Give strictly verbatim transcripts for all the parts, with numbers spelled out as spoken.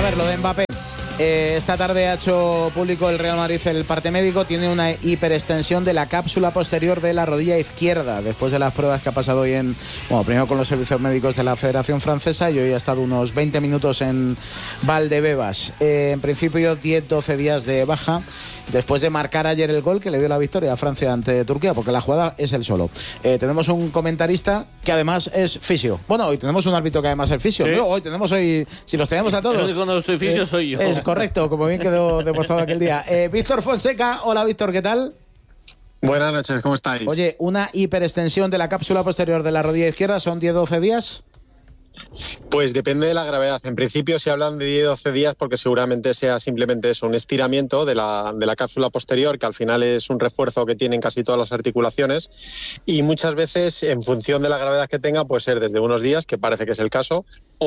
A ver, lo de Mbappé. Eh, esta tarde ha hecho público el Real Madrid el parte médico. Tiene una hiperextensión de la cápsula posterior de la rodilla izquierda, después de las pruebas que ha pasado hoy en, bueno, primero con los servicios médicos de la Federación Francesa y hoy ha estado unos veinte minutos en Valdebebas. Eh, en principio diez doce días de baja, después de marcar ayer el gol que le dio la victoria a Francia ante Turquía, porque la jugada es él solo. Eh, tenemos un comentarista que además es fisio. Bueno, hoy tenemos un árbitro que además es fisio. ¿Sí? Luego, hoy tenemos hoy, si los tenemos a todos. Cuando soy fisio eh, soy yo. Es correcto, como bien quedó demostrado aquel día. Eh, Víctor Fonseca, hola Víctor, ¿qué tal? Buenas noches, ¿cómo estáis? Oye, una hiperextensión de la cápsula posterior de la rodilla izquierda, ¿son diez doce días? Pues depende de la gravedad. En principio se hablan de diez doce días porque seguramente sea simplemente eso, un estiramiento de la, de la cápsula posterior, que al final es un refuerzo que tienen casi todas las articulaciones, y muchas veces en función de la gravedad que tenga puede ser desde unos días, que parece que es el caso,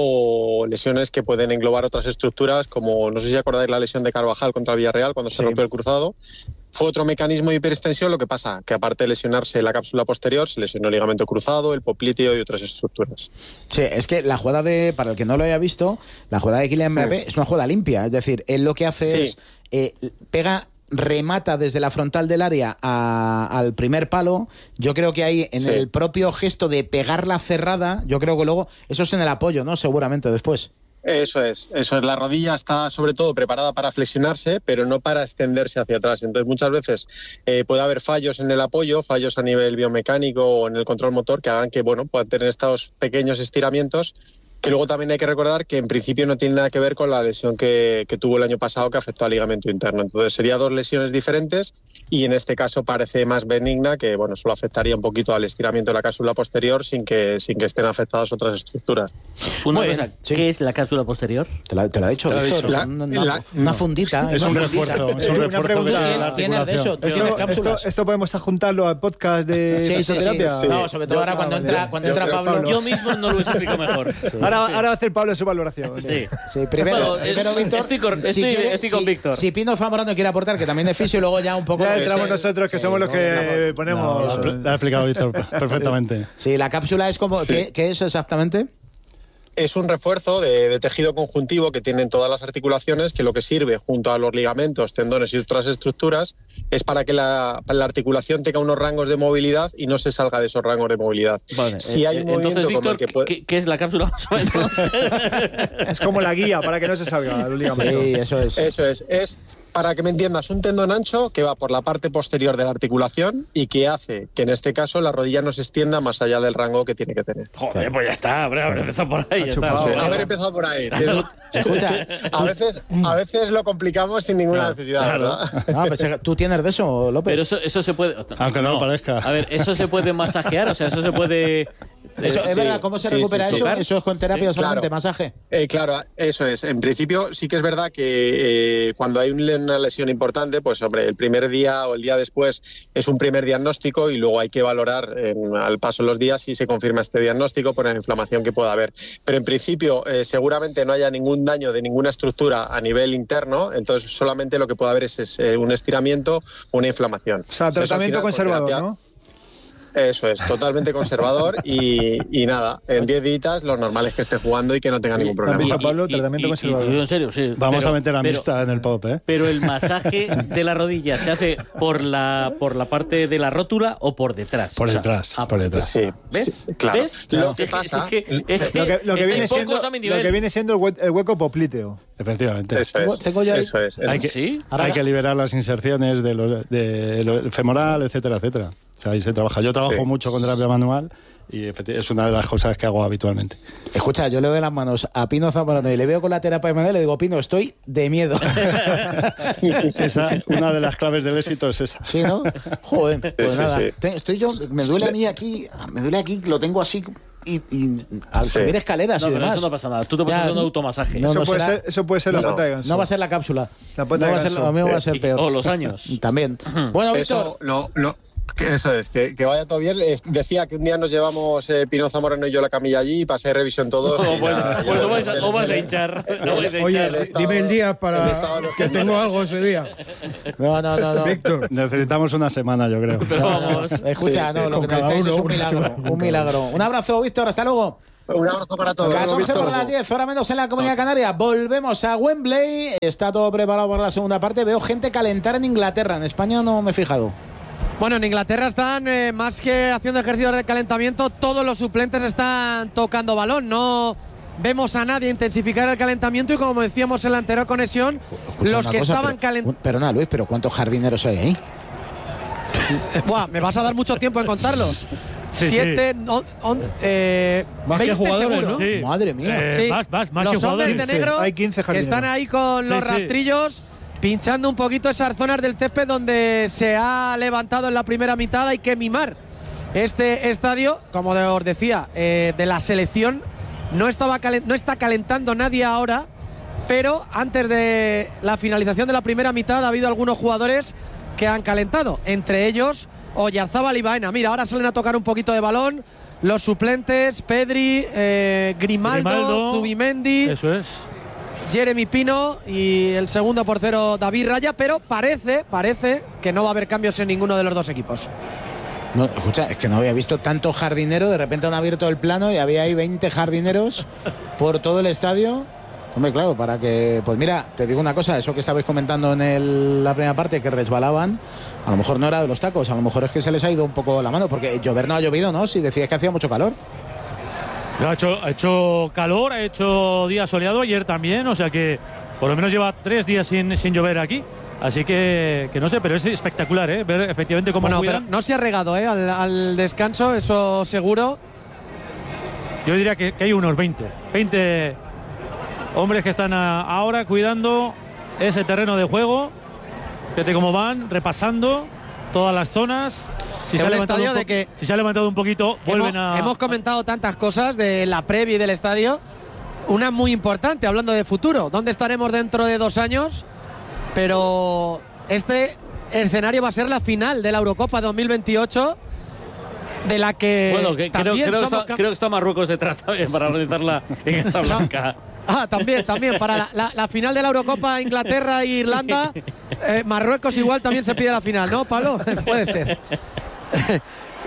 o lesiones que pueden englobar otras estructuras, como no sé si acordáis la lesión de Carvajal contra el Villarreal cuando se sí. rompió el cruzado. Fue otro mecanismo de hiperextensión, lo que pasa que aparte de lesionarse la cápsula posterior, se lesionó el ligamento cruzado, el popliteo y otras estructuras. Sí, es que la jugada de, para el que no lo haya visto, la jugada de Kylian Mbappé sí. es una jugada limpia, es decir, él lo que hace sí. es eh, pega, remata desde la frontal del área a, al primer palo. Yo creo que ahí en sí. el propio gesto de pegarla cerrada, yo creo que luego eso es en el apoyo, ¿no? Seguramente después. Eso es, eso es. La rodilla está sobre todo preparada para flexionarse, pero no para extenderse hacia atrás. Entonces muchas veces eh, puede haber fallos en el apoyo, fallos a nivel biomecánico o en el control motor que hagan que, bueno, puedan tener estos pequeños estiramientos. Que luego también hay que recordar que en principio no tiene nada que ver con la lesión que, que tuvo el año pasado que afectó al ligamento interno. Entonces serían dos lesiones diferentes y en este caso parece más benigna, que bueno, solo afectaría un poquito al estiramiento de la cápsula posterior sin que, sin que estén afectadas otras estructuras. Una Muy cosa, ¿sí? ¿qué es la cápsula posterior? Te la, te la he dicho, he dicho. La, una, la, una fundita. Es un refuerzo. Es un refuerzo de la ¿Quién es de eso? ¿Tú tienes cápsulas? Esto, esto podemos juntarlo al podcast de sí, sí, terapia. Sí, sí. No, sobre todo ahora cuando entra, cuando entra Pablo. Yo mismo no lo explico mejor. Sí. Ahora, ahora va a hacer Pablo su valoración. Sí. Sí, primero, primero Víctor. Estoy con, si estoy, quiere, estoy con si, Víctor. Si Pino Zamorano quiere aportar, que también es fisio, y luego ya un poco. Ya entramos nosotros, que sí, somos los que no, ponemos. No, lo ha explicado Víctor perfectamente. Sí, la cápsula es como. Sí. ¿qué, ¿Qué es exactamente? Es un refuerzo de, de tejido conjuntivo que tienen todas las articulaciones, que lo que sirve junto a los ligamentos, tendones y otras estructuras es para que la, para la articulación tenga unos rangos de movilidad y no se salga de esos rangos de movilidad. Vale, si hay eh, un movimiento entonces, Víctor, como el que puede... ¿qué, ¿qué es la cápsula más o menos? Es como la guía para que no se salga el ligamento. Sí, eso es. Eso es. Es, para que me entiendas, un tendón ancho que va por la parte posterior de la articulación y que hace que en este caso la rodilla no se extienda más allá del rango que tiene que tener. Joder, pues ya está, haber empezado por ahí. Ya está. Sí, haber empezado por ahí. Claro. Escucha, a veces, a veces lo complicamos sin ninguna claro, necesidad, claro. ¿verdad? No, pues, ¿tú tienes de eso, López? Pero eso, eso se puede... Aunque no, no lo parezca. A ver, ¿eso se puede masajear? O sea, ¿eso se puede...? Eso, es sí, verdad, ¿cómo se sí, recupera sí, eso? Sí. ¿Eso es con terapia sí, solamente, claro. masaje? Eh, claro, eso es. En principio sí que es verdad que eh, cuando hay una lesión importante, pues hombre, el primer día o el día después es un primer diagnóstico y luego hay que valorar en, al paso de los días si se confirma este diagnóstico por la inflamación que pueda haber. Pero en principio eh, seguramente no haya ningún daño de ninguna estructura a nivel interno, entonces solamente lo que puede haber es, es eh, un estiramiento o una inflamación. O sea, tratamiento conservador, terapia, ¿no? Eso es, totalmente conservador y, y nada, en diez días lo normal es que esté jugando y que no tenga ningún problema. Y, y, Pablo, tratamiento y, conservador. Y, y, en serio, sí. Vamos pero, a meter a pero, Mista en el pop, ¿eh? Pero el masaje de la rodilla se hace por la por la parte de la rótula o por detrás. Por o sea, detrás, ah, por detrás. Sí, ¿ves? Sí, claro. ¿Ves? Lo claro. que pasa, es que, es que, lo que, lo que viene siendo, a mi lo que viene siendo el, hue el hueco poplíteo. Efectivamente. Eso es. Tengo ya eso es. Hay que, ¿Sí? hay que liberar las inserciones de lo, de lo femoral, etcétera, etcétera. O sea, ahí se trabaja. Yo trabajo sí. mucho con terapia manual y es una de las cosas que hago habitualmente. Escucha, yo le doy las manos a Pino Zamorano y le veo con la terapia manual y le digo, Pino, estoy de miedo. Esa, una de las claves del éxito es esa. Sí, ¿no? Joder, pues sí, nada. Sí. Estoy yo, me duele a mí aquí, me duele aquí, lo tengo así... Y, y al sí. subir escaleras no, y pero demás. Eso no pasa nada. Tú te puedes hacer un automasaje. No, eso, no puede será, ser, eso puede ser la no, pata de ganso. No va a ser la cápsula. La pata no de va a ser, lo mismo sí. va a ser peor. O los años. También. Uh-huh. Bueno, Víctor. Eso, lo, lo, que eso es, que, que vaya todo bien. Decía que un día nos llevamos eh, Pino Zamorano y yo la camilla allí y pasé revisión todos. Oh, bueno, ya, pues ya, o, vais a, o vas a hinchar. El, no vais a Oye, el estado, dime el día para el que tengo algo ese día. No, no, no, no. Víctor. Necesitamos una semana, yo creo. Pero vamos. Escucha, sí, no, sí, lo que necesitáis es un milagro. Un milagro. Un abrazo, Víctor. Hasta luego. Un abrazo para todos. catorce para las diez, hora menos en la Comunidad Canaria. Volvemos a Wembley. Está todo preparado para la segunda parte. Veo gente calentar en Inglaterra. En España no me he fijado. Bueno, en Inglaterra están eh, más que haciendo ejercicio de calentamiento, todos los suplentes están tocando balón. No vemos a nadie intensificar el calentamiento y, como decíamos en la anterior conexión, Escucha los que cosa, estaban calentando. Perdona, Luis, pero ¿cuántos jardineros hay ahí? Buah, me vas a dar mucho tiempo en contarlos. Sí, Siete, sí. on, on, eh, Más que veinte jugadores, seguro. ¿no? Sí. Madre mía. Eh, Sí. Más, más, más Los que hombres jugadores. de negro Hay quince que jardineros. están ahí con Sí, los sí. rastrillos, pinchando un poquito esas zonas del césped donde se ha levantado en la primera mitad. Hay que mimar este estadio, como os decía, eh, de la selección. No, estaba calen- no está calentando nadie ahora, pero antes de la finalización de la primera mitad ha habido algunos jugadores que han calentado, entre ellos Oyarzábal y Baena. Mira, ahora salen a tocar un poquito de balón los suplentes: Pedri, eh, Grimaldo, Grimaldo, Zubimendi, Eso es. Jeremy Pino y el segundo portero David Raya, pero parece, parece que no va a haber cambios en ninguno de los dos equipos. No, escucha, es que no había visto tanto jardinero. De repente han abierto el plano y había ahí veinte jardineros por todo el estadio. Hombre, claro, para que... Pues mira, te digo una cosa, eso que estabais comentando en el- la primera parte, que resbalaban, a lo mejor no era de los tacos, a lo mejor es que se les ha ido un poco la mano, porque llover no ha llovido, ¿no? Si decías que hacía mucho calor. No, ha, hecho, ha hecho calor, ha hecho día soleado, ayer también, o sea que por lo menos lleva tres días sin, sin llover aquí. Así que, que no sé, pero es espectacular, ¿eh? Ver efectivamente cómo Bueno, pero cuidan. no se ha regado ¿eh? al, al descanso, eso seguro. Yo diría que, que hay unos veinte. veinte hombres que están a- ahora cuidando ese terreno de juego. Fíjate cómo van, repasando todas las zonas. Si Es se, ha un levantado estadio un po- de que si se ha levantado un poquito, vuelven hemos, a... hemos comentado tantas cosas de la previa y del estadio. Una muy importante, hablando de futuro. ¿Dónde estaremos dentro de dos años? Pero este escenario va a ser la final de la Eurocopa dos mil veintiocho, de la que Bueno, que creo, también creo que somos está, cap- creo que está Marruecos detrás también para organizarla en Casablanca. Ah, también, también. Para la, la- la final de la Eurocopa, Inglaterra e Irlanda, eh, Marruecos igual también se pide la final, ¿no, Pablo? Puede ser. Eh,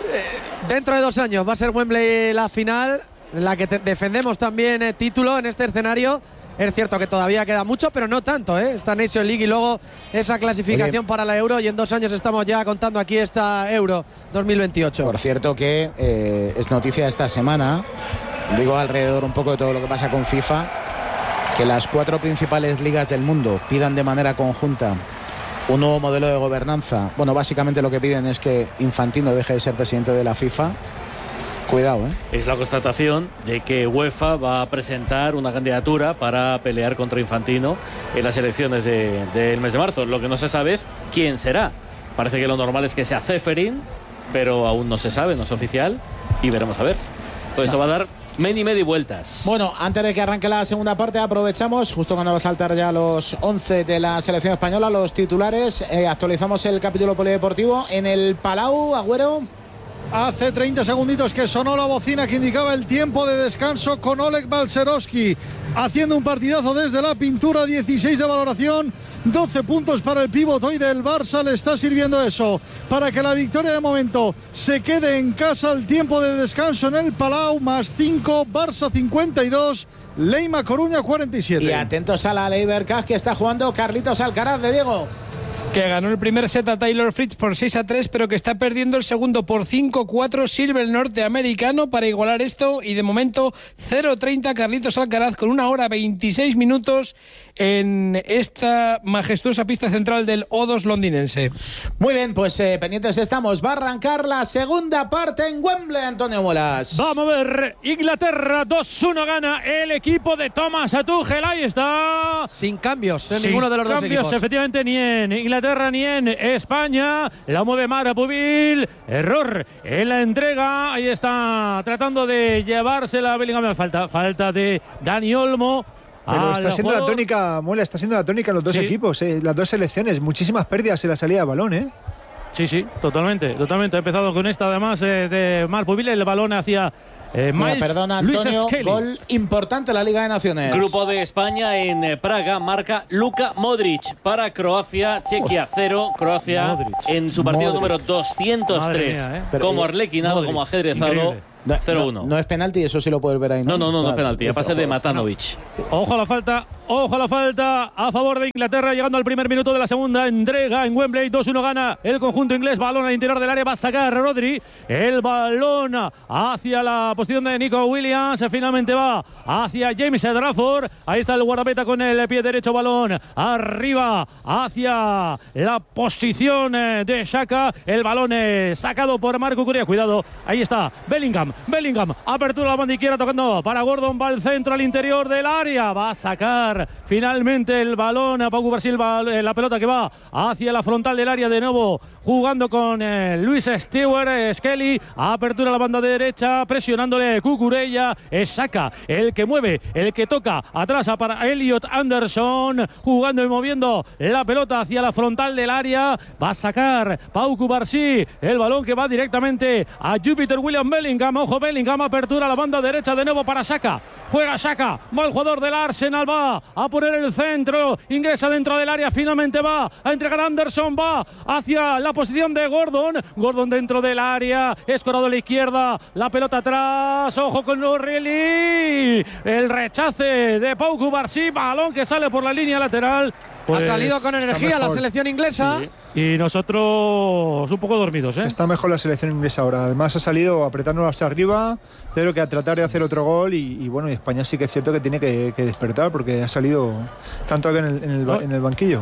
Dentro de dos años va a ser Wembley la final, en la que te- defendemos también eh, título en este escenario. Es cierto que todavía queda mucho, pero no tanto, ¿eh? Esta Nation League y luego esa clasificación Oye, para la Euro, y en dos años estamos ya contando aquí esta Euro dos mil veintiocho. Por cierto que eh, es noticia esta semana, digo alrededor un poco de todo lo que pasa con FIFA, que las cuatro principales ligas del mundo pidan de manera conjunta un nuevo modelo de gobernanza. Bueno, básicamente lo que piden es que Infantino deje de ser presidente de la FIFA. Cuidado, ¿eh? Es la constatación de que UEFA va a presentar una candidatura para pelear contra Infantino en las elecciones de- del mes de marzo. Lo que no se sabe es quién será. Parece que lo normal es que sea Ceferin, pero aún no se sabe, no es oficial, y veremos a ver. Todo esto va a dar many, many vueltas. Bueno, antes de que arranque la segunda parte, aprovechamos, justo cuando va a saltar ya los once de la selección española, los titulares, eh, actualizamos el capítulo polideportivo en el Palau, Agüero. Hace treinta segunditos que sonó la bocina que indicaba el tiempo de descanso con Oleg Balcerowski haciendo un partidazo desde la pintura, dieciséis de valoración, doce puntos para el pívot hoy del Barça. Le está sirviendo eso para que la victoria de momento se quede en casa. El tiempo de descanso en el Palau, más cinco, Barça cincuenta y dos, Leima Coruña cuarenta y siete. Y atentos a la Leibercaz que está jugando Carlitos Alcaraz de Diego. Que ganó el primer set a Taylor Fritz por seis a tres, pero que está perdiendo el segundo por cinco cuatro. Sirve el norteamericano para igualar esto, y de momento cero treinta Carlitos Alcaraz con una hora veintiséis minutos en esta majestuosa pista central del O dos londinense. Muy bien, pues eh, pendientes estamos. Va a arrancar la segunda parte en Wembley, Antonio Molas. Vamos a ver, Inglaterra dos uno gana el equipo de Thomas Tuchel. Ahí está. Sin cambios en Sin ninguno de los dos cambios, equipos. efectivamente, ni en Inglaterra ni en España. La mueve Mara Pubil. Error en la entrega. Ahí está tratando de llevársela a Bellingham. Falta, falta de Dani Olmo. Pero está siendo la jugador. tónica, Mola, está siendo la tónica en los dos Sí. equipos, eh, las dos selecciones, muchísimas pérdidas en la salida de balón, ¿eh? Sí, sí, totalmente, totalmente. Ha empezado con esta además eh, de Marc Pubil. El balón hacia eh, Mira, Miles perdona, Luis Antonio, Skelly. gol importante en la Liga de Naciones. Grupo de España en eh, Praga marca Luka Modric para Croacia, Chequia cero, Croacia Modric. en su partido Modric. número doscientos tres. Madre mía, ¿eh? Pero, como eh, arlequinado, Modric, como ajedrezado, increíble. cero uno. No, no es penalti, eso sí lo puedes ver ahí, ¿no? No, no, no, o sea, no es penalti. A pase de Matanovic. Ojo a la falta, ojo a la falta a favor de Inglaterra, llegando al primer minuto de la segunda entrega en Wembley. dos uno gana el conjunto inglés. Balón al interior del área, va a sacar Rodri. El balón hacia la posición de Nico Williams. Finalmente va hacia James Trafford. Ahí está el guardameta con el pie derecho. Balón arriba hacia la posición de Xhaka. El balón es sacado por Marco Curia. Cuidado, ahí está Bellingham. Bellingham, apertura a la banda izquierda tocando para Gordon. Va al centro, al interior del área. Va a sacar finalmente el balón a Pau Cubarsí. La pelota que va hacia la frontal del área de nuevo. Jugando con eh, Luis Stewart, eh, Skelly, apertura a la banda derecha, presionándole Cucurella, es Xhaka el que mueve, el que toca, atrás para Elliot Anderson, jugando y moviendo la pelota hacia la frontal del área, va a sacar Pau Cubarsí, el balón que va directamente a Jupiter William Bellingham, ojo Bellingham, apertura a la banda derecha de nuevo para Xhaka, juega Xhaka, va el jugador del Arsenal, va a poner el centro, ingresa dentro del área, finalmente va a entregar a Anderson, va hacia la posición de Gordon, Gordon dentro del área, escorado a la izquierda, la pelota atrás, ojo con O'Reilly, el rechace de Pau Cubarsí, balón que sale por la línea lateral. Pues ha salido con energía la selección inglesa. Sí. Y nosotros un poco dormidos, ¿eh? Está mejor la selección inglesa ahora. Además ha salido apretándonos hacia arriba, pero que a tratar de hacer otro gol y, y bueno, y España sí que es cierto que tiene que, que despertar porque ha salido tanto en el, en el, en el banquillo.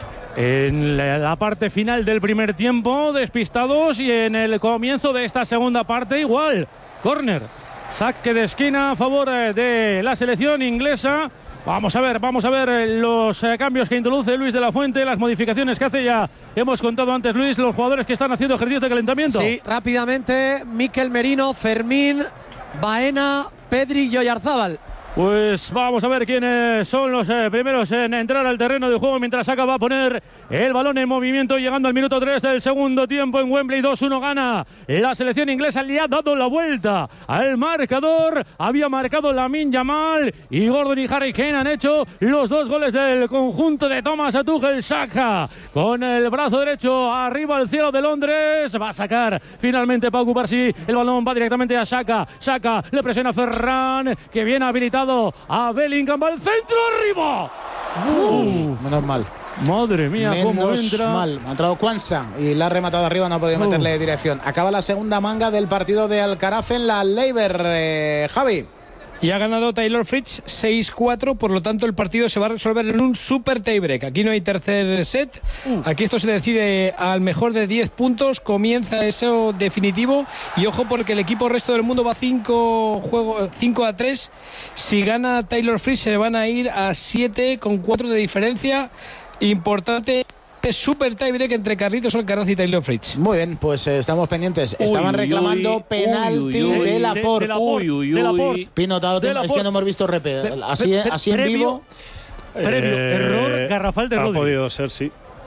En la parte final del primer tiempo, despistados, y en el comienzo de esta segunda parte igual. Córner, saque de esquina a favor de la selección inglesa. Vamos a ver, vamos a ver los eh, cambios que introduce Luis de la Fuente, las modificaciones que hace ya. Hemos contado antes, Luis, los jugadores que están haciendo ejercicios de calentamiento. Sí, rápidamente, Mikel Merino, Fermín, Baena, Pedri y Oyarzábal. Pues vamos a ver quiénes son los eh, primeros en entrar al terreno de juego mientras Xhaka va a poner el balón en movimiento, llegando al minuto tres del segundo tiempo en Wembley. Dos uno gana la selección inglesa, le ha dado la vuelta al marcador. Había marcado Lamine Yamal y Gordon y Harry Kane han hecho los dos goles del conjunto de Thomas Tuchel. Xhaka con el brazo derecho arriba al cielo de Londres, va a sacar finalmente Pau Cubarsí, el balón va directamente a Xhaka. Xhaka le presiona a Ferran, que viene habilitado a Bellingham, al centro, arriba. Uh, menos mal. Madre mía, menos cómo entra. mal. Ha entrado Kwanza y la ha rematado arriba, no ha podido meterle uh. dirección. Acaba la segunda manga del partido de Alcaraz en la Leiber, eh, Javi. Y ha ganado Taylor Fritz seis cuatro, por lo tanto el partido se va a resolver en un super tiebreak. Aquí no hay tercer set, aquí esto se decide al mejor de diez puntos, comienza eso definitivo y ojo porque el equipo resto del mundo va cinco a tres, si gana Taylor Fritz se van a ir a siete con cuatro de diferencia, importante. Super tiebreak entre Carlitos Alcaraz y Taylor Fritz. Muy bien, pues eh, estamos pendientes. Estaban uy, reclamando uy, penalti uy, uy, de Laporte. De Laporte. Pino, es que no hemos visto repe. Así, pre, pre, así en previo, vivo. Previo, eh, error garrafal de Rodri. Ha podido ser, sí.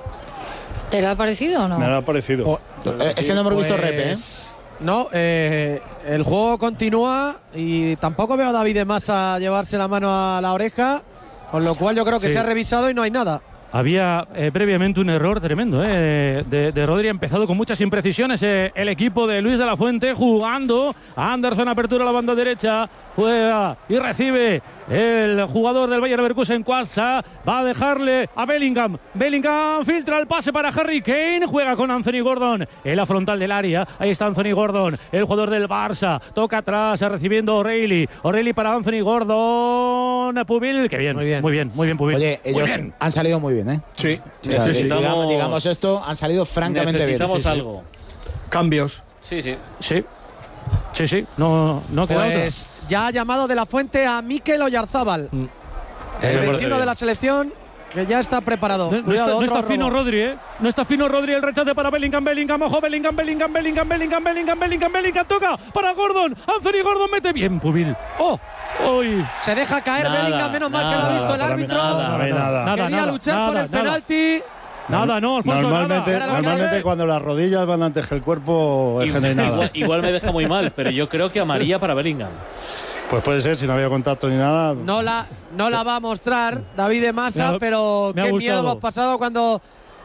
¿Te lo ha parecido o no? Me lo ha parecido. Oh, eh, ese no hemos pues, visto repe, ¿eh? No, eh, el juego continúa y tampoco veo a David de Massa llevarse la mano a la oreja, con lo cual yo creo que sí. Se ha revisado y no hay nada. Había eh, previamente un error tremendo eh, de, de Rodri, ha empezado con muchas imprecisiones eh, el equipo de Luis de la Fuente jugando. Anderson, apertura a la banda derecha, juega y recibe el jugador del Bayer Leverkusen, Kwanza, va a dejarle a Bellingham. Bellingham filtra el pase para Harry Kane, juega con Anthony Gordon en la frontal del área. Ahí está Anthony Gordon, el jugador del Barça, toca atrás recibiendo O'Reilly. O'Reilly para Anthony Gordon, Pubil, que bien, muy bien, muy bien, muy bien Pubil. Oye, ellos bien. han salido muy bien, ¿eh? Sí. O sea, digamos, digamos esto, han salido francamente necesitamos bien. Necesitamos algo. Cambios. Sí, sí. Sí. Sí, sí, no, no queda pues otra. Ya ha llamado de la Fuente a Mikel Oyarzábal, mm. el veintiuno de la selección, que ya está preparado. No, no Cuidado, está, no está fino robo. Rodri, ¿eh? No está fino Rodri, el rechace para Bellingham, Bellingham, ojo, Bellingham, Bellingham, Bellingham, Bellingham, Bellingham, Bellingham, Bellingham, toca para Gordon, Anthony Gordon mete bien, Pubil. ¡Oh! Hoy se deja caer nada, Bellingham, menos nada, mal que lo ha visto el árbitro. Nada, nada, nada. Quería nada, luchar nada, por el nada. penalti. Nada, no, Alfonso, Normalmente, nada. normalmente cuando las rodillas van antes que el cuerpo es que no hay nada. Igual, igual me deja muy mal, pero yo creo que amarilla para Bellingham. Pues puede ser, si no había contacto ni nada. No la, no la va a mostrar David de Massa, ha, pero qué miedo hemos pasado cuando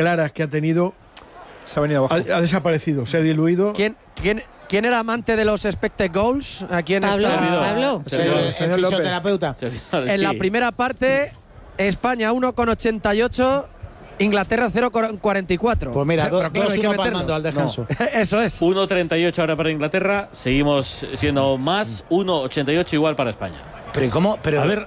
claras que ha tenido, se ha venido abajo. Ha, ha desaparecido, se ha diluido. ¿Quién, quién, ¿Quién era amante de los expected goals? Aquí en Pablo, esta... Pablo. El, el fisioterapeuta. En la primera parte, España uno con ochenta y ocho Inglaterra cero cuarenta y cuatro. Pues mira, do, Pero claro, dos hay que uno para el meterlos. mando al descanso. No. Eso es. uno treinta y ocho ahora para Inglaterra. Seguimos siendo más. uno ochenta y ocho igual para España. Pero ¿y cómo? Pero, A ver,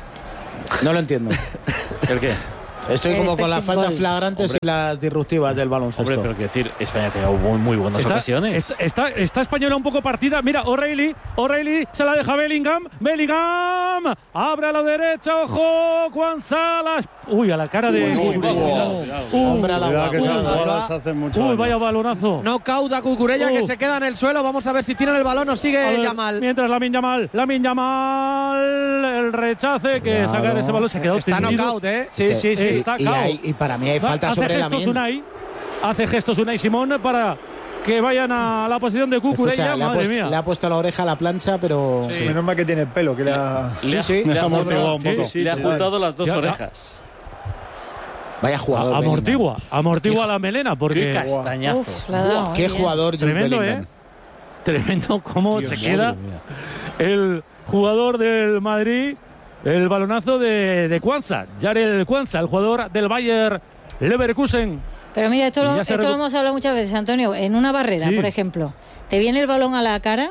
no lo entiendo. ¿el qué? Estoy como con las Expected faltas goal. flagrantes Hombre. y las disruptivas del baloncesto. Hombre, pero quiero decir, España ha tenido muy, muy buenas Está, ocasiones. está, está, está española un poco partida. Mira, O'Reilly. O'Reilly se la deja Bellingham. Bellingham. Abre a la derecha. Ojo. Juan Salas. Uy, a la cara de. Uy, uy, Uy, Hombre, a la Cuidado que guapa. esas Uy, jugadas va. hacen mucho Uy, daño. vaya balonazo. No cauda Cucurella que Uh. se queda en el suelo. Vamos a ver si tiran el balón o sigue A ver, Yamal. Mientras Lamine Yamal, Lamine Yamal, el rechace que Cuidado. sacar ese balón se ha quedado Está tendido. knockout, ¿eh? Sí, Que- sí, sí. Está y, cao. hay- y para mí hay Va, falta hace sobre gestos Lamine. Unai, hace gestos Unai Simón para que vayan a la posición de Cucurella. Escucha, le, ha Madre puesto, mía. le ha puesto la oreja a la plancha, pero. Sí. Menos mal que tiene el pelo, que le ha... Le ha, Sí, sí. le ha Amortigua juntado, un poco. sí, le ha Sí, juntado las dos Ya, ya. orejas. Vaya jugador. Amortigua, amortigua Qué- la melena Qué porque castañazo. Uf, la ha dado, Qué bien. jugador, Jude tremendo, Bellingham. ¿eh? Tremendo cómo Dios se mío, queda Dios mío. el jugador del Madrid, el balonazo de, de Kwanza, Jarel Kwanza, el jugador del Bayer Leverkusen. Pero mira, esto, Y lo, ya se esto lo recu- hemos hablado muchas veces, Antonio. En una barrera, Sí. por ejemplo, te viene el balón a la cara.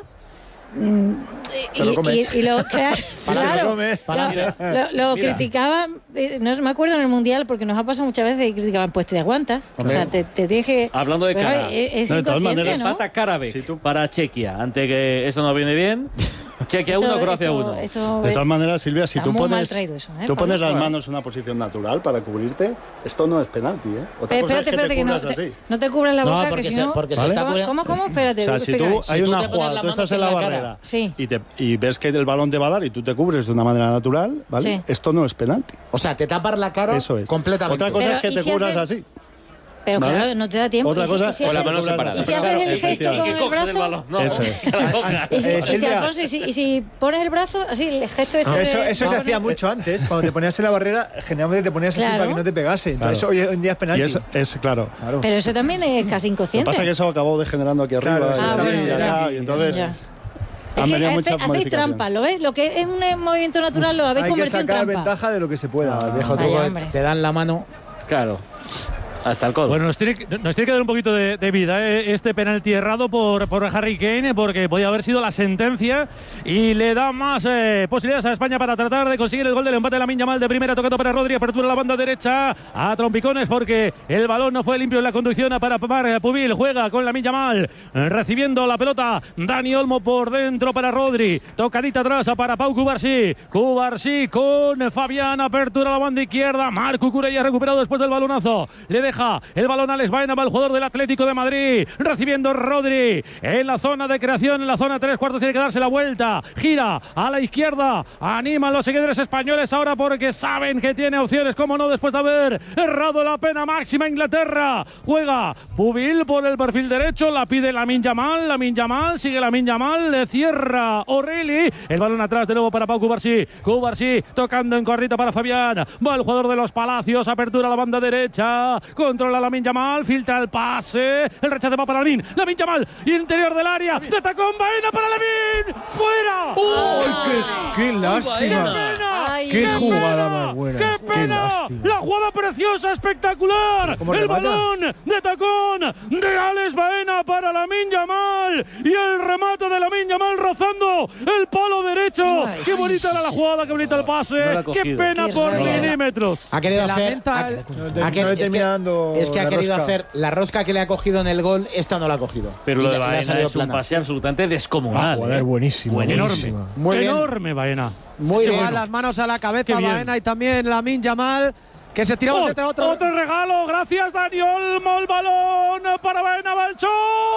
mm, y, Te lo comes. y- y lo, claro, Pa'lante. claro, Lo comes. Pa'lante. lo, lo- lo Mira. criticaban, eh, no me acuerdo en el Mundial, porque nos ha pasado muchas veces y criticaban, pues te aguantas. O sea, te, te tienes que. Hablando de Pero cara. es, es No, de todas inconsciente, maneras, ¿no? Falta Karabek Si tú- para Chequia. Ante que eso no viene bien. Chequia Esto- uno, Croacia esto- uno. esto- De todas maneras, Silvia, si está tú muy mal pones, traído eso, ¿eh, tú pones Pablo? las manos en una posición natural para cubrirte, esto no es penalti, ¿eh? Otra Pero cosa espérate, es que espérate, te que no cubras te, así. no te cubras la No, boca, porque que si se- no. porque se ¿Vale? está ¿Cómo, cubriendo- cómo, cómo? Espérate. O sea, si explica. tú hay tú una te pones jugada, las tú manos estás en en la la cara. barrera Sí. y, te, y ves que el balón te va a dar y tú te cubres de una manera natural, ¿vale? Sí. Esto no es penalti. O sea, te tapas la cara Eso es. completamente. Otra cosa Pero, es que ¿y te si cubras haces- así. Pero ¿Vale? claro, no te da tiempo. Otra ¿Y si- cosa y si es Con las haces- manos separadas. ¿Y si haces el gesto con el coges el brazo? balón. No. Eso es. La boca. Y si, Eh, y si, Silvia. Alfonso, y si, y si pones el brazo, así, el gesto este Eso, de- eso se de hacía poner- mucho antes, cuando te ponías en la barrera, generalmente te ponías así Claro. para que no te pegase. Entonces Claro. hoy en día es Y penalti. es, es claro. Claro. Pero eso también es casi Lo que inconsciente. pasa es que eso acabó degenerando aquí arriba Claro, y, Ah, allá, bueno, y ya. allá, y entonces Ya. han Es que venido hace- muchas hacéis modificaciones. trampa, ¿lo ves? Lo que es un eh, movimiento natural lo habéis Hay que convertido en sacar trampa. ventaja de lo que se pueda. El viejo Vaya, truco, hombre. te dan la mano. Claro. Hasta el codo. Bueno, nos tiene, que- nos tiene que dar un poquito de, de vida eh, este penalti errado por, por Harry Kane, porque podía haber sido la sentencia y le da más eh, posibilidades a España para tratar de conseguir el gol del empate de Lamine Yamal de primera, tocando para Rodri, apertura a la banda derecha a trompicones porque el balón no fue limpio en la conducción para Mar Pubil, juega con Lamine Yamal, eh, recibiendo la pelota Dani Olmo por dentro para Rodri, tocadita atrás para Pau Cubarsí, Cubarsí con Fabián, apertura a la banda izquierda, Marc Cucurella recuperado después del balonazo, le deja el balón a Alex Baena, va el jugador del Atlético de Madrid, recibiendo Rodri en la zona de creación, en la zona tres cuartos, tiene que darse la vuelta, gira a la izquierda, animan los seguidores españoles ahora porque saben que tiene opciones, como no, después de haber errado la pena máxima Inglaterra, juega Pubil por el perfil derecho, la pide Lamine Yamal, Lamine Yamal, sigue Lamine Yamal, le cierra O'Reilly, el balón atrás de nuevo para Pau Cubarsí, Cubarsí tocando en cortita para Fabián, va el jugador de los Palacios, apertura a la banda derecha, controla Lamine Yamal, filtra el pase, el rechace va para Lamine, Lamine Yamal, interior del área, de tacón, Baena para Lamine, fuera. ¡Ay, qué, qué lástima! pena! Ay, ¡Qué ay, jugada ay. más buena! ¡Qué pena! lástima! La jugada preciosa, espectacular. ¿Cómo El remata? balón de tacón de Alex Baena para Lamine Yamal y el remate de Lamine Yamal rozando el palo derecho. Ay. ¡Qué bonita era la jugada! ¡Qué bonito el No pase! la ha ¡Qué cogido. pena Qué por rabia. milímetros! Ha querido Se hacer. lamenta ha- el- ha No querido- le es que- termina dando es que ha la querido rosca. hacer la rosca que le ha cogido en el gol, esta no la ha cogido. Pero Y lo le- de le ha Baena salido es un plana. pase absolutamente descomunal. joder, ¿eh? buenísimo, Buenísimo. buenísimo. Muy bien. Enorme Baena. Muy Lleva bien. las manos a la cabeza Qué bien. Baena y también Lamine Yamal, que se tira Oh, desde otro. otro regalo, gracias Dani Olmo, el balón para Baena, va el shot.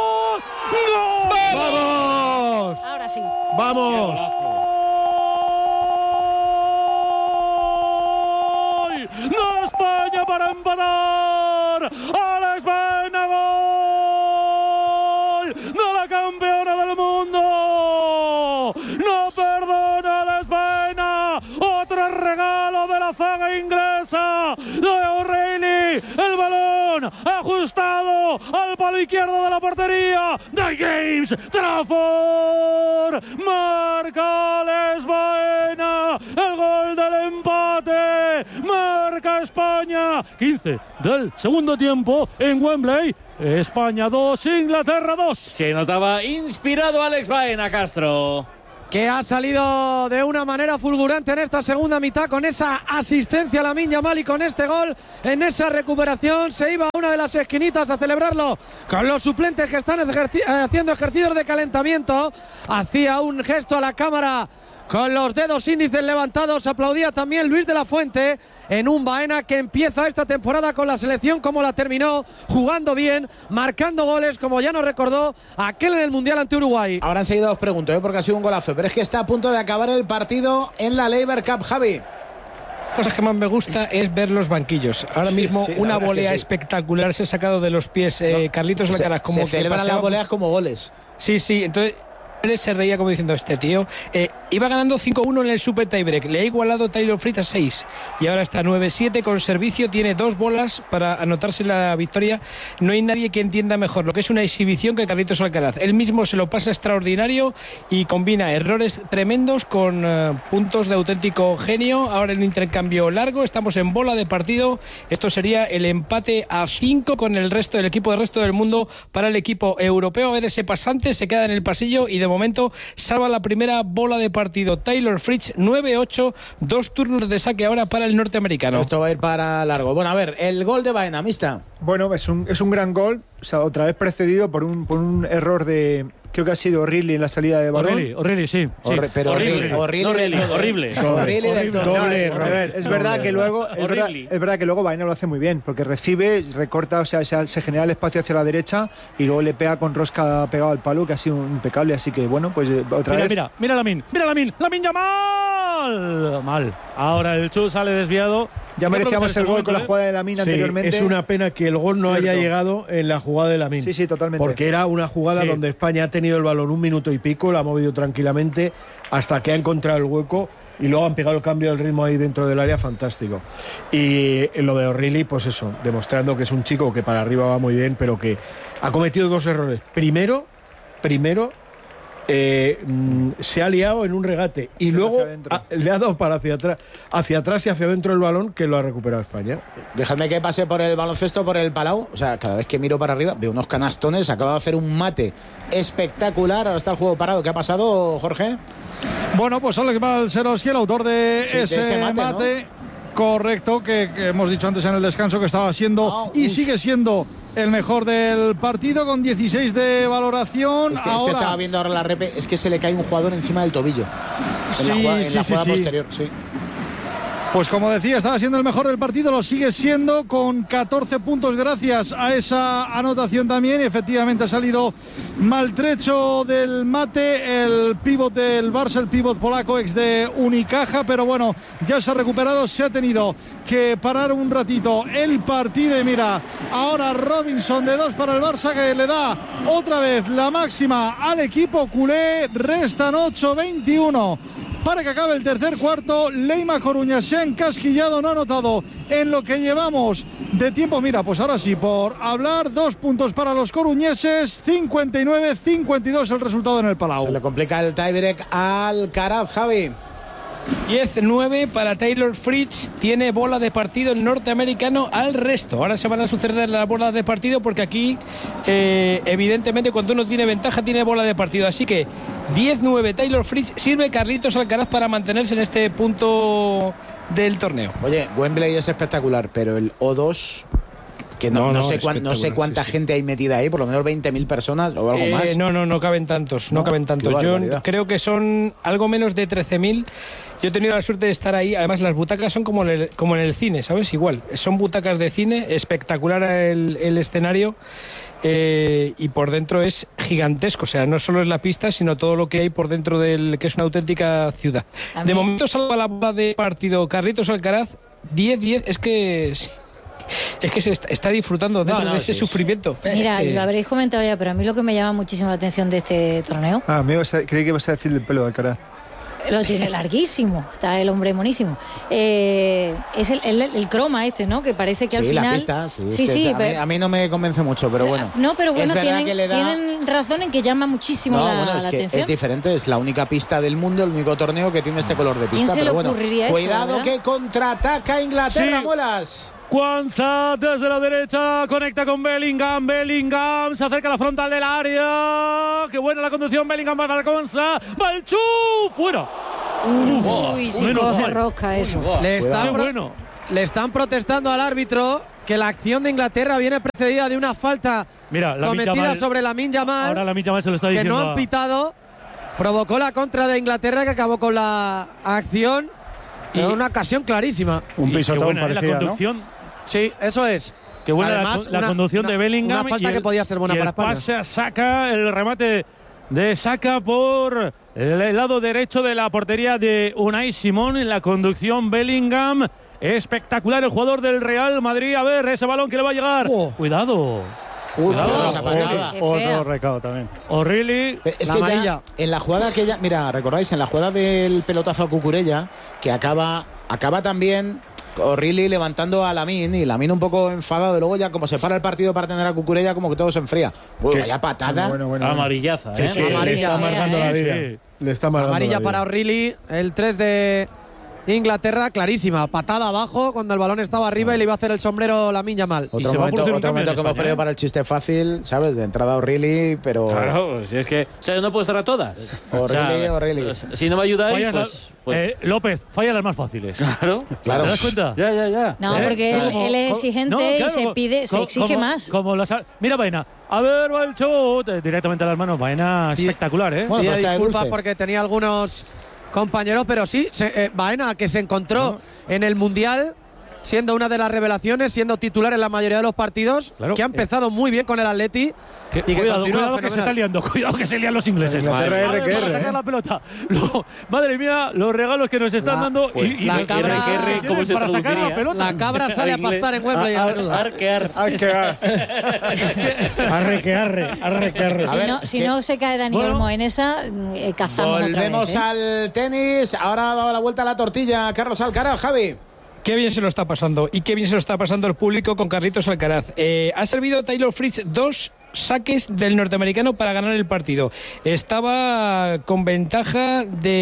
¡Gol! ¡Vamos! Ahora sí. ¡Vamos! ¡Gol de España para empatar! ¡Alex Baena, gol de la campeona del mundo! ¡No perdona Alex Baena! ¡Otro regalo de la zaga inglesa de O'Reilly! ¡El balón ajustado disparo al palo izquierdo de la portería de James Trafford. Marca Alex Baena, el gol del empate. Marca España. quince del segundo tiempo en Wembley. España dos, Inglaterra dos. Se notaba inspirado Alex Baena, Castro, que ha salido de una manera fulgurante en esta segunda mitad con esa asistencia a Lamine Yamal y con este gol en esa recuperación. Se iba a una de las esquinitas a celebrarlo con los suplentes que están ejerci- haciendo ejercicios de calentamiento. Hacía un gesto a la cámara con los dedos índices levantados. Aplaudía también Luis de la Fuente en un Baena que empieza esta temporada con la selección como la terminó, jugando bien, marcando goles, como ya nos recordó aquel en el Mundial ante Uruguay. Ahora enseguida os pregunto, ¿eh? porque ha sido un golazo, pero es que está a punto de acabar el partido en la Laver Cup, Javi. Cosa que más me gusta es ver los banquillos. Ahora Sí, mismo sí, la una verdad es que volea sí. espectacular se ha sacado de los pies eh, No, Carlitos Alcaraz. Como se que celebran paseaba las voleas como goles. Sí, sí, entonces él se reía como diciendo, este tío eh, iba ganando cinco uno en el Super Tiebreak, le ha igualado Taylor Fritz a seis y ahora está nueve siete con servicio, tiene dos bolas para anotarse la victoria. No hay nadie que entienda mejor lo que es una exhibición que Carlitos Alcaraz. Él mismo se lo pasa extraordinario y combina errores tremendos con uh, puntos de auténtico genio. Ahora el intercambio largo, estamos en bola de partido, esto sería el empate a cinco con el resto del equipo del resto del mundo para el equipo europeo. A ver, ese pasante se queda en el pasillo y de momento salva la primera bola de partido Taylor Fritz. Nueve ocho, dos turnos de saque ahora para el norteamericano. Esto va a ir para largo. Bueno, a ver, el gol de Baena, Mista. Bueno, es un, es un gran gol, o sea, otra vez precedido por un, por un error de, creo que ha sido O'Reilly en la salida de balón. O'Reilly, O'Reilly, sí. sí. Horri- pero Horrible. horrible, No, horrible, horrible, horrible. Horrible del todo. No, Horrible. es, a ver, es verdad que luego es verdad, Horrible. es verdad que luego Baena lo hace muy bien, porque recibe, recorta, o sea, se, se genera el espacio hacia la derecha y luego le pega con rosca pegado al palo, que ha sido impecable, así que bueno, pues eh, otra Mira, vez. mira, mira Lamine, mira Lamine, Lamine Yamal. Mal. Ahora el chut sale desviado. Ya merecíamos el gol con la jugada de Lamine Sí, anteriormente. es una pena que el gol no Cierto. haya llegado en la jugada de Lamine. Sí, sí, totalmente. Porque era una jugada Sí. donde España ha tenido el balón un minuto y pico, lo ha movido tranquilamente hasta que ha encontrado el hueco y luego han pegado el cambio del ritmo ahí dentro del área, fantástico. Y lo de O'Reilly, pues eso, demostrando que es un chico que para arriba va muy bien, pero que ha cometido dos errores. Primero, primero eh, mm, se ha liado en un regate y Hacia luego adentro. ha- le ha dado para hacia atrás, hacia atrás y hacia adentro el balón, que lo ha recuperado España. Dejadme que pase por el baloncesto, por el Palau. O sea, cada vez que miro para arriba veo unos canastones. Acaba de hacer un mate espectacular. Ahora está el juego parado. ¿Qué ha pasado, Jorge? Bueno, pues Alex Balcerowski, el autor de, Sí, de ese, ese mate, mate, correcto, que, que hemos dicho antes en el descanso que estaba siendo Ah, y uy. sigue siendo el mejor del partido con dieciséis de valoración. Es que, es que Ahora, estaba viendo ahora la repe. Es que se le cae un jugador encima del tobillo. En la Sí, jugada, en sí, la sí, jugada sí. posterior, sí. pues como decía, estaba siendo el mejor del partido, lo sigue siendo con catorce puntos gracias a esa anotación también. Y efectivamente ha salido maltrecho del mate el pívot del Barça, el pívot polaco ex de Unicaja, pero bueno, ya se ha recuperado, se ha tenido que parar un ratito el partido y mira, ahora Robinson de dos para el Barça que le da otra vez la máxima al equipo culé. Restan ocho veintiuno para que acabe el tercer cuarto. Leima Coruña se ha encasquillado, no ha anotado en lo que llevamos de tiempo. Mira, pues ahora sí, por hablar, dos puntos para los coruñeses, cincuenta y nueve cincuenta y dos el resultado en el Palau. Se le complica el tiebreak al Alcaraz, Javi. diez nueve para Taylor Fritz, tiene bola de partido el norteamericano al resto. Ahora se van a suceder las bolas de partido porque aquí eh, evidentemente cuando uno tiene ventaja tiene bola de partido, así que diez nueve Taylor Fritz, sirve Carlitos Alcaraz para mantenerse en este punto del torneo. Oye, Wembley es espectacular, pero el O dos, que no, No, no no, sé, cuán- no sé espectacular, cuánta sí, sí. gente hay metida ahí, por lo menos veinte mil personas o algo Eh, más. no, no, no caben tantos, no, No, caben qué tantos. Yo barbaridad. creo que son algo menos de trece mil. Yo he tenido la suerte de estar ahí. Además, las butacas son como en el, como en el cine, ¿sabes? Igual. Son butacas de cine, espectacular el, el escenario. Eh, y por dentro es gigantesco, o sea, no solo es la pista, sino todo lo que hay por dentro del que es una auténtica ciudad. A De mí- momento salva la bola de partido Carlitos Alcaraz, diez diez, es que es que se está, está disfrutando dentro No, no, de ese sí, sufrimiento. Mira, Es que- lo habréis comentado ya, pero a mí lo que me llama muchísimo la atención de este torneo Ah, me ibas a- creí que ibas a decir el pelo de Alcaraz. Lo tiene larguísimo, está el hombre monísimo. Eh, es el, el, el croma este, ¿no? Que parece que sí, al final... la pista, sí. Sí, es que sí. A mí, a mí no me convence mucho, pero bueno. No, pero bueno, es tienen, que le da... tienen razón en que llama muchísimo no, la, bueno, es la que atención. es diferente, es la única pista del mundo, el único torneo que tiene este color de pista. ¿Quién se pero le bueno, ocurriría cuidado esto, que contraataca Inglaterra, Sí. Muelas. Kwanzaa desde la derecha, conecta con Bellingham, Bellingham se acerca a la frontal del área, qué buena la conducción, Bellingham para Kwanzaa, va el chu, fuera. Uf, Uy, sí, coge rosca eso. Le están, pro- bueno. le están protestando al árbitro que la acción de Inglaterra viene precedida de una falta Mira, Lamine cometida Yamal, sobre Lamine Yamal, ahora Lamine Yamal se lo está que diciendo no han a- pitado, provocó la contra de Inglaterra que acabó con la acción y una ocasión clarísima. Un Y qué pisotón buena, ¿eh? parecía, la ¿no? conducción. Sí, eso es. Qué buena Además, la, la una- conducción una- de Bellingham. una falta y el- que podía ser buena y para el España. pase a Saka, el remate de Saka por el lado derecho de la portería de Unai Simón. En la conducción Bellingham. Espectacular el jugador del Real Madrid. A ver, ese balón que le va a llegar. Oh. Cuidado. Uy, Cuidado. pero esa patada. Qué fea. Otro recado también. O'Reilly. Es La que ya amarilla. en la jugada que ya, mira, recordáis, en la jugada del pelotazo a Cucurella, que acaba, acaba también O'Reilly levantando a Lamine, y Lamine un poco enfadado, y luego ya como se para el partido para tener a Cucurella, como que todo se enfría. Uy, ¿Qué? vaya patada. Bueno, bueno, bueno. Amarillaza, Sí, ¿eh? sí, le Amarilla, está amargando la sí, vida. sí. Le está amargando Amarilla la vida. para O'Reilly, el tres de Inglaterra, clarísima. Patada abajo cuando el balón estaba arriba y le iba a hacer el sombrero Lamine Yamal. Otro se va a momento, producir un otro cambio momento en que hemos España, perdido ¿eh? para el chiste fácil, ¿sabes? De entrada O'Reilly, pero. Claro, si es que. O sea, no puedo estar a todas. O'Reilly, O'Reilly. Si no me ayudáis, Fallas la- pues. pues eh, López, falla las más fáciles. claro. Claro. ¿Te das cuenta? Ya, ya, ya. No, ¿Eh? porque él, Como- él es como- exigente no, claro, y se como- pide, se como- exige como- más. Como las, mira, Baena. A ver, va el chut. eh, Directamente a las manos. Baena espectacular, ¿eh? Bueno, Pide pues está de disculpas dulce. porque tenía algunos compañeros, pero sí, se, eh, Baena, que se encontró en el Mundial, siendo una de las revelaciones, siendo titular en la mayoría de los partidos, Claro. que ha empezado muy bien con el Atleti. Que- y que cuidado, continúa cuidado que se fenomenal. está liando, cuidado que se lían los ingleses. Inglaterra A ver, R que para R, sacar ¿eh? la pelota. Lo- madre mía, los regalos que nos están La- dando pues, y, y la los cabra- que R, quieren ¿cómo se para sacar la traduciría? pelota. La cabra sale a Al inglés. pastar en Wembley a menudo. Arquear. Arque, arre, que arre, arre, que arre. A Si, ver, no, si que- no se cae Dani Bueno. Olmo en esa, eh, cazamos otra Volvemos vez, ¿eh? al tenis. Ahora ha dado la vuelta a la tortilla Carlos Alcaraz, Javi. Qué bien se lo está pasando y qué bien se lo está pasando el público con Carlitos Alcaraz. Eh, ha servido Taylor Fritz dos saques del norteamericano para ganar el partido. Estaba con ventaja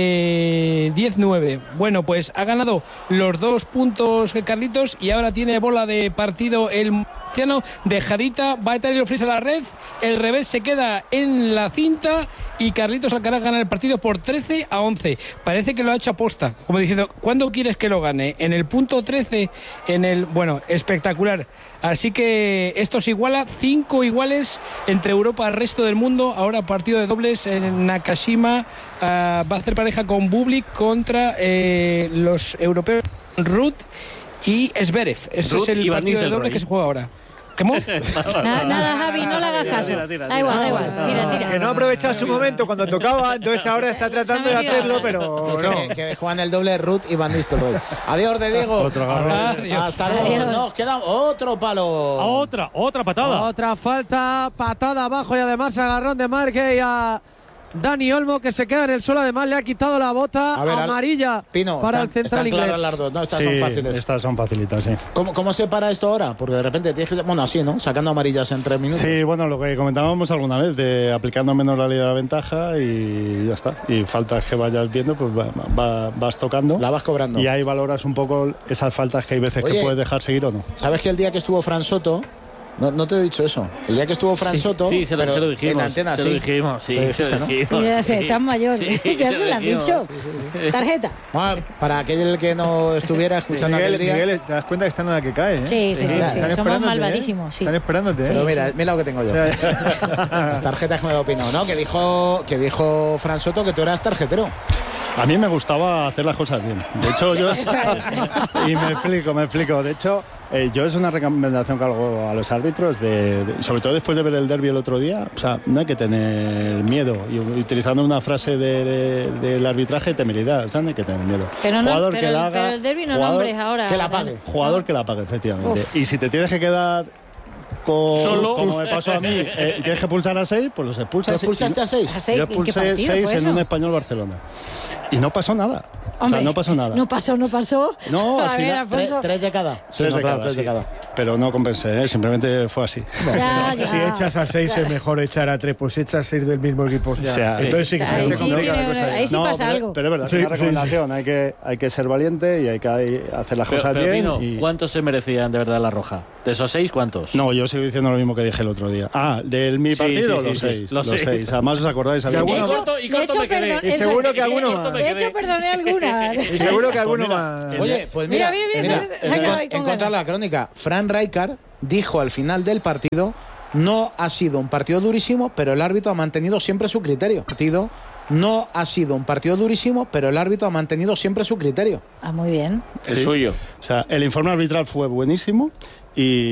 de diez nueve. Bueno, pues ha ganado los dos puntos Carlitos y ahora tiene bola de partido el murciano. Dejadita, va Taylor Fritz a la red, el revés se queda en la cinta y Carlitos Alcaraz gana el partido por trece a once. Parece que lo ha hecho aposta, como diciendo, ¿cuándo quieres que lo gane? En el punto trece, en el, bueno, espectacular. Así que esto se iguala, cinco iguales entre Europa y el resto del mundo. Ahora partido de dobles en Nakashima, ah, va a hacer pareja con Bublik contra eh, los europeos Ruth y Zverev. Ese Ruth es el y Van partido de Nistelrooy. dobles que se juega ahora. ¿Cómo? Nada, nada, Javi, no le hagas caso. tira, tira, Da igual, da tira. igual. Tira, Que tira. no ha aprovechado su momento cuando tocaba, entonces ahora está tratando de hacerlo, pero Dice no. que, que juegan el doble Ruth y Van Nistelrooy. Adiós de Diego. Otro agarrón. Adiós. Hasta luego. Adiós. Nos queda otro palo. A otra, otra patada. Otra falta, patada abajo y además agarrón de Marque y a Dani Olmo que se queda en el suelo. Además le ha quitado la bota A ver, al- amarilla Pino, para están- el central están claras inglés. las dos, ¿no? Estas Sí, son fáciles. estas son facilitas, sí. ¿Cómo, ¿Cómo se para esto ahora? Porque de repente tienes que. Bueno, así, ¿no? Sacando amarillas en tres minutos. Sí, bueno, lo que comentábamos alguna vez, de aplicando menos la ley de la ventaja y ya está. Y faltas que vayas viendo, pues va- va- vas tocando. La vas cobrando. Y ahí valoras un poco esas faltas que hay veces Oye, que puedes dejar seguir o no. ¿Sabes que el día que estuvo Fran Soto. No, no te he dicho eso. El día que estuvo Fran Soto. Sí, se lo, pero se lo dijimos. En antena, se sí. lo dijimos, sí. Lo se dijiste, lo ¿no? dijimos. Sí, ya sé, sí. tan mayor. Sí, Ya se se lo has dijimos. dicho. Tarjeta. Bueno, para aquel que no estuviera escuchando Miguel, aquel día. Miguel, te das cuenta que están a la que cae, ¿eh? Sí, sí, sí, Están sí. esperándote, Somos ¿eh? malvadísimos, sí. Están esperándote, ¿eh? Pero Sí, mira, sí. mira lo que tengo yo. O sea, Las tarjetas que me ha dado Pino, ¿no? Que dijo, que dijo Fran Soto que tú eras tarjetero. A mí me gustaba hacer las cosas bien. De hecho, yo... y me explico, me explico. De hecho, eh, yo es una recomendación que hago a los árbitros, de, de- sobre todo después de ver el derbi el otro día, o sea, no hay que tener miedo. Y utilizando una frase de- del arbitraje, temeridad, o sea, no hay que tener miedo. Pero no, Jugador pero, que el- la haga, pero el derbi no jugador nombres ahora. que la pague. Jugador que la pague, efectivamente. Uf. Y si te tienes que quedar con, Solo. como me pasó a mí, eh, y tienes que pulsar a seis, pues los expulsas. ¿Lo expulsaste a seis? ¿A seis? Yo ¿En qué expulsé partido seis fue en eso? un Español-Barcelona. Y no pasó nada. Hombre, o sea, no pasó nada. No pasó, no pasó. No, al A ver, final, Alfonso. Tres de cada. Sí, Tres no, de claro, cada, tres de sí. cada. Pero no compensé, ¿eh? Simplemente fue así. Ya, ya. Si echas a seis es mejor echar a tres, pues echas seis del mismo equipo. O sea, Entonces sí que Ahí se sí complica tiene la cosa. una- ahí sí No, pasa pero, algo. pero es verdad, Sí, es una sí, recomendación. Hay, que, hay que ser valiente y hay que hacer las Pero, cosas pero, bien. Pino, y... ¿cuántos se merecían de verdad la roja? ¿De esos seis, cuántos? No, yo sigo diciendo lo mismo que dije el otro día. Ah, del mi Sí, partido, sí, sí, los sí. seis. Los Los seis. seis. Además, os acordáis. De había De alguno- hecho, corto- y de corto hecho, me quedé. perdón, Y eso- seguro que alguno corto más. me de hecho, quedé. perdoné alguna. Y seguro que alguno Pues más. mira, Oye, pues Mira, mira, mira, mira, se- se ha quedado ahí con encontrar ganas. la crónica. Fran Rijkaard dijo al final del partido: no ha sido un partido durísimo, pero el árbitro ha mantenido siempre su criterio. Partido no ha sido un partido durísimo, pero el árbitro ha mantenido siempre su criterio. Ah, muy bien. El Sí. suyo. O sea, el informe arbitral fue buenísimo y